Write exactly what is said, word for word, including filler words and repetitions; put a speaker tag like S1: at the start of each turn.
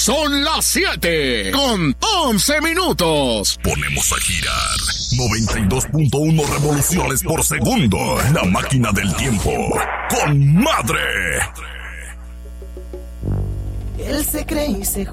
S1: Son las siete con once minutos.
S2: Ponemos a girar noventa y dos punto uno revoluciones por segundo. La máquina del tiempo. ¡Con madre!
S3: Él se cree y se